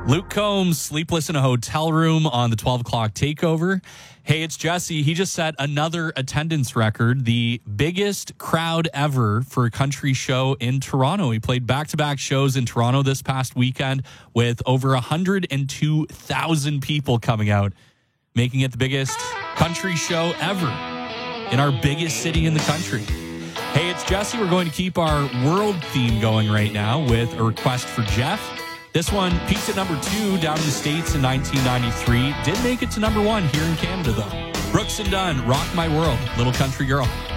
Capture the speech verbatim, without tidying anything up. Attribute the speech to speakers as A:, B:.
A: Luke Combs, sleepless in a hotel room on the twelve o'clock takeover. Hey, it's Jesse. He just set another attendance record, the biggest crowd ever for a country show in Toronto. He played back-to-back shows in Toronto this past weekend with over one hundred two thousand people coming out, making it the biggest country show ever in our biggest city in the country. Hey, it's Jesse. We're going to keep our world theme going right now with a request for Jeff. This one peaked at number two down in the States in nineteen ninety-three. Did make it to number one here in Canada, though. Brooks and Dunn, Rock My World, Little Country Girl.